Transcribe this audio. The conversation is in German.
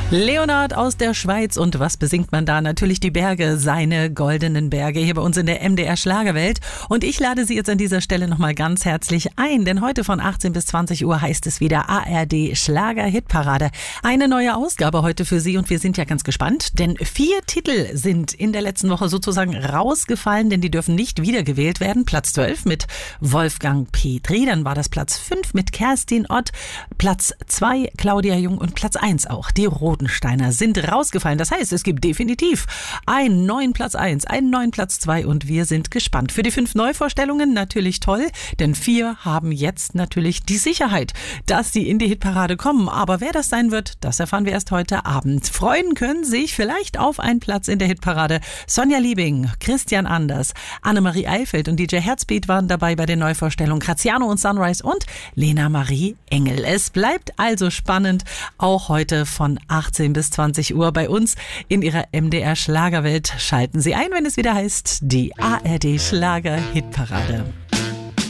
Leonard aus der Schweiz, und was besingt man da? Natürlich die Berge, seine goldenen Berge hier bei uns in der MDR Schlagerwelt. Und ich lade Sie jetzt an dieser Stelle nochmal ganz herzlich ein, denn heute von 18 bis 20 Uhr heißt es wieder ARD Schlager Hitparade. Eine neue Ausgabe heute für Sie, und wir sind ja ganz gespannt, denn 4 Titel sind in der letzten Woche sozusagen rausgefallen, denn die dürfen nicht wiedergewählt werden. Platz 12 mit Wolfgang Petri, dann war das Platz 5 mit Kerstin Ott, Platz 2 Claudia Jung und Platz 1 auch die Rodensteiner sind rausgefallen. Das heißt, es gibt definitiv einen neuen Platz 1, einen neuen Platz 2, und wir sind gespannt. Für die 5 Neuvorstellungen natürlich toll, denn 4 haben jetzt natürlich die Sicherheit, dass sie in die Hitparade kommen. Aber wer das sein wird, das erfahren wir erst heute Abend. Freuen können sich vielleicht auf einen Platz in der Hitparade Sonja Liebing, Christian Anders, Annemarie Eifeld und DJ Herzbeat waren dabei bei den Neuvorstellungen, Graziano und Sunrise und Lena Marie Engel. Es bleibt also spannend, auch heute von 18 bis 20 Uhr bei uns in Ihrer MDR Schlagerwelt. Schalten Sie ein, wenn es wieder heißt, die ARD Schlager Hitparade.